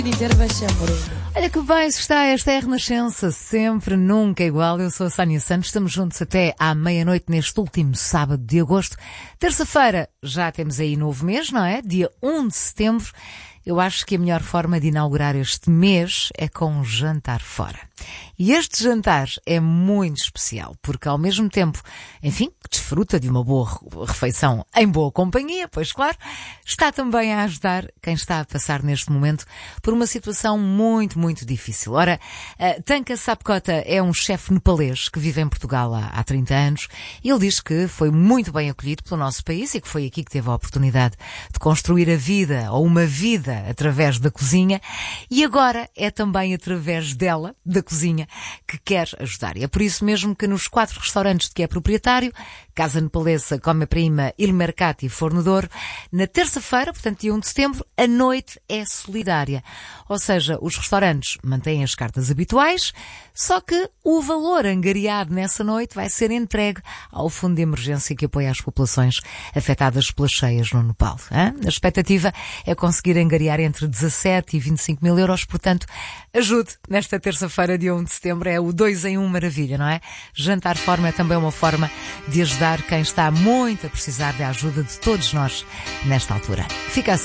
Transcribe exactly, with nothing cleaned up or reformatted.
Olha que bem está, esta é a Renascença, sempre, nunca igual. Eu sou a Sónia Santos, estamos juntos até à meia-noite neste último sábado de agosto. Terça-feira já temos aí novo mês, não é? Dia um de setembro. Eu acho que a melhor forma de inaugurar este mês é com um jantar fora. E este jantar é muito especial, porque ao mesmo tempo, enfim, desfruta de uma boa refeição em boa companhia, pois claro, está também a ajudar quem está a passar neste momento por uma situação muito, muito difícil. Ora, Tanka Sapkota é um chefe nepalês que vive em Portugal há, há trinta anos e ele diz que foi muito bem acolhido pelo nosso país e que foi aqui que teve a oportunidade de construir a vida, ou uma vida, através da cozinha, e agora é também através dela, da cozinha, que quer ajudar. E é por isso mesmo que nos quatro restaurantes de que é proprietário, Casa Nepalesa, Come Prima, Il Mercati e Forno de Ouro, na terça-feira, portanto dia um de setembro, a noite é solidária. Ou seja, os restaurantes mantêm as cartas habituais, só que o valor angariado nessa noite vai ser entregue ao Fundo de Emergência que apoia as populações afetadas pelas cheias no Nepal. Hein? A expectativa é conseguir angariar entre dezassete e vinte e cinco mil euros, portanto, ajude nesta terça-feira, dia um de setembro, é o dois em um maravilha, não é? Jantar fora é também uma forma de ajudar quem está muito a precisar da ajuda de todos nós nesta altura. Fica assim.